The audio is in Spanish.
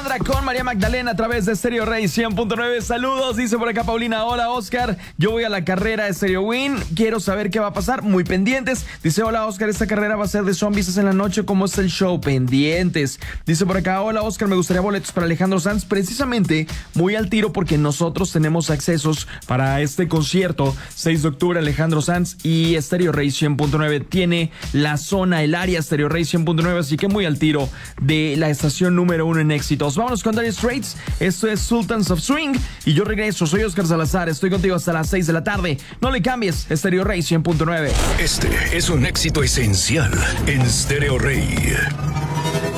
Alejandra con María Magdalena a través de Stereo Rey 100.9. Saludos, dice por acá Paulina. Hola, Oscar. Yo voy a la carrera de Stereo Win. Quiero saber qué va a pasar. Muy pendientes. Dice, hola, Oscar. Esta carrera va a ser de zombies en la noche. ¿Cómo es el show? Pendientes. Dice por acá, hola, Oscar. Me gustaría boletos para Alejandro Sanz. Precisamente muy al tiro porque nosotros tenemos accesos para este concierto. 6 de octubre, Alejandro Sanz y Stereo Rey 100.9 tiene la zona, el área Stereo Rey 100.9. Así que muy al tiro de la estación número 1 en éxitos. Vámonos con Dire Straits. Esto es Sultans of Swing y yo regreso. Soy Oscar Salazar. Estoy contigo hasta las 6 de la tarde. No le cambies. Stereo Rey 100.9. Este es un éxito esencial en Stereo Rey.